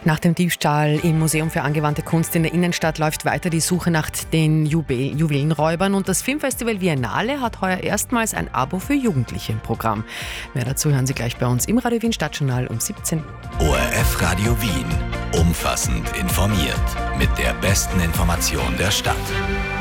Nach dem Diebstahl im Museum für angewandte Kunst in der Innenstadt läuft weiter die Suche nach den Juwelenräubern und das Filmfestival Viennale hat heuer erstmals ein Abo für Jugendliche im Programm. Mehr dazu hören Sie gleich bei uns im Radio Wien Stadtjournal um 17 Uhr. ORF Radio Wien. Umfassend informiert. Mit der besten Information der Stadt.